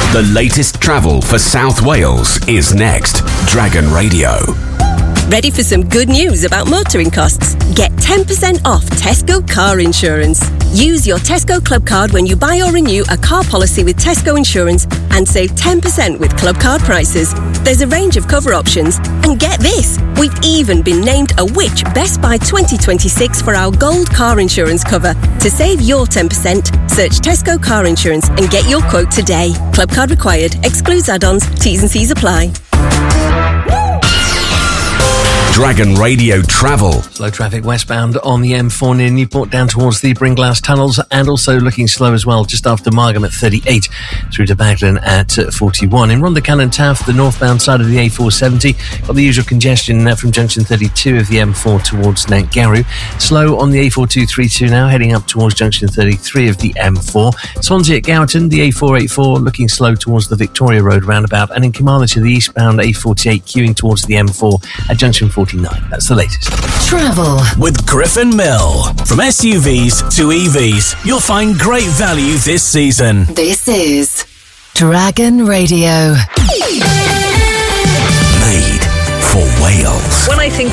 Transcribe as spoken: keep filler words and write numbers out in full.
The latest travel for South Wales is next. Dragon Radio. Ready for some good news about motoring costs? Get ten percent off Tesco car insurance. Use your Tesco Club card when you buy or renew a car policy with Tesco Insurance and save ten percent with Club card prices. There's a range of cover options. And get this, we've even been named a Which Best Buy twenty twenty-six for our gold car insurance cover. To save your ten percent, search Tesco Car Insurance and get your quote today. Club card required. Excludes add-ons. T's and C's apply. Dragon Radio travel. Slow traffic westbound on the M four near Newport down towards the Bringlass tunnels, and also looking slow as well just after Margam at thirty-eight through to Baglan at forty-one. In Rhondda Cannon Taff, the northbound side of the A four seventy, got the usual congestion uh, from junction thirty-two of the M four towards Nantgarw. Slow on the A four two thirty-two now, heading up towards junction thirty-three of the M four. Swansea at Gowerton, the A four eighty-four looking slow towards the Victoria Road roundabout, and in Carmarthenshire, the eastbound A forty-eight queuing towards the M four at junction forty-nine. That's the latest. Travel with Griffin Mill. From S U Vs to E Vs, you'll find great value this season. This is Dragon Radio. Made for Wales. When I think